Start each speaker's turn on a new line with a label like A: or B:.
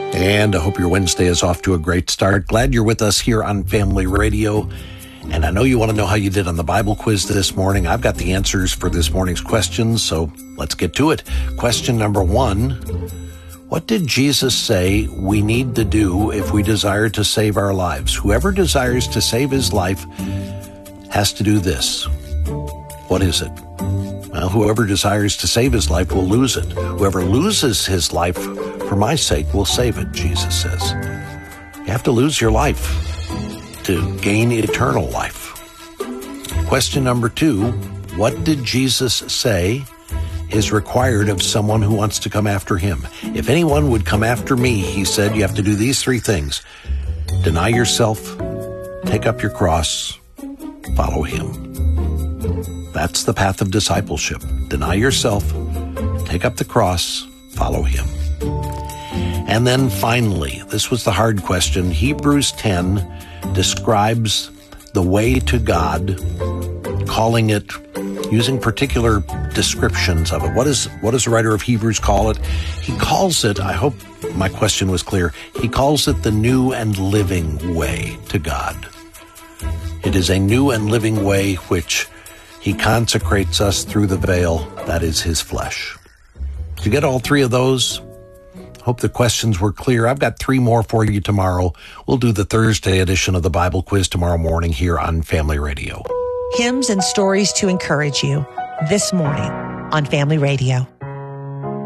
A: And I hope your Wednesday is off to a great start. Glad you're with us here on Family Radio. And I know you want to know how you did on the Bible quiz this morning. I've got the answers for this morning's questions, so let's get to it. Question number 1. What did Jesus say we need to do if we desire to save our lives? Whoever desires to save his life has to do this. What is it? Well, whoever desires to save his life will lose it. Whoever loses his life for my sake will save it, Jesus says. You have to lose your life to gain eternal life. Question number 2, what did Jesus say is required of someone who wants to come after him? If anyone would come after me, he said, you have to do these 3 things. Deny yourself, take up your cross, follow him. That's the path of discipleship. Deny yourself, take up the cross, follow him. And then finally, this was the hard question. Hebrews 10 describes the way to God, calling it, using particular descriptions of it. What does the writer of Hebrews call it? He calls it, I hope my question was clear, he calls it the new and living way to God. It is a new and living way which he consecrates us through the veil, that is his flesh. Did you get all 3 of those? Hope the questions were clear. I've got 3 more for you tomorrow. We'll do the Thursday edition of the Bible quiz tomorrow morning here on Family Radio.
B: Hymns and stories to encourage you this morning on Family Radio.